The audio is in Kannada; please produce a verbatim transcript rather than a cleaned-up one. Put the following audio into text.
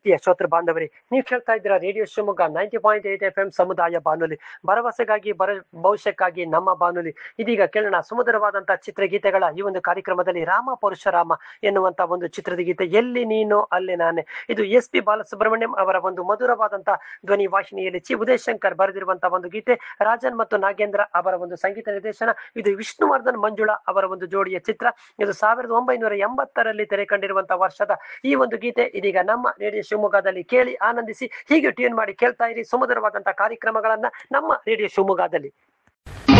ಪ್ರಿಯ ಶ್ರೋತೃ ಬಾಂಧವರೇ, ನೀವು ಕೇಳ್ತಾ ಇದ್ದೀರಾ radio Shivamogga ninety point eight F M ಸಮುದಾಯ ಬಾನುಲಿ, ಭರವಸೆಗಾಗಿ ಬರ ಭವಿಷ್ಯಕ್ಕಾಗಿ ನಮ್ಮ ಬಾನುಲಿ. ಇದೀಗ ಕೇಳೋಣ ಸುಮಧುರವಾದಂತಹ ಚಿತ್ರಗೀತೆಗಳ ಈ ಒಂದು ಕಾರ್ಯಕ್ರಮದಲ್ಲಿ ರಾಮ ಪರಶುರಾಮ ಎನ್ನುವಂತ ಒಂದು ಚಿತ್ರದ ಗೀತೆ, ಎಲ್ಲಿ ನೀನು ಅಲ್ಲಿ ನಾನೇ. ಇದು ಎಸ್ ಪಿ ಬಾಲಸುಬ್ರಹ್ಮಣ್ಯಂ ಅವರ ಒಂದು ಮಧುರವಾದಂತಹ ಧ್ವನಿ ವಾಹಿನಿಯಲ್ಲಿ ಚಿ ಉದಯಶಂಕರ್ ಬರೆದಿರುವಂತಹ ಒಂದು ಗೀತೆ, ರಾಜನ್ ಮತ್ತು ನಾಗೇಂದ್ರ ಅವರ ಒಂದು ಸಂಗೀತ ನಿರ್ದೇಶನ. ಇದು ವಿಷ್ಣುವರ್ಧನ್ ಮಂಜುಳಾ ಅವರ ಒಂದು ಜೋಡಿಯ ಚಿತ್ರ. ಇದು ಸಾವಿರದ ಒಂಬೈನೂರ ಎಂಬತ್ತರಲ್ಲಿ ತೆರೆ ಕಂಡಿರುವಂತಹ ವರ್ಷದ ಈ ಒಂದು ಗೀತೆ ಇದೀಗ ನಮ್ಮ ರೇಡಿಯೋ ಶಿವಮೊಗ್ಗದಲ್ಲಿ ಕೇಳಿ ಆನಂದಿಸಿ. ಹೀಗೆ ಟ್ಯೂನ್ ಮಾಡಿ ಕೇಳ್ತಾ ಇರಿ ಸುಮಧುರವಾದಂತಹ ಕಾರ್ಯಕ್ರಮಗಳನ್ನ ನಮ್ಮ ರೇಡಿಯೋ ಶಿವಮೊಗ್ಗದಲ್ಲಿ.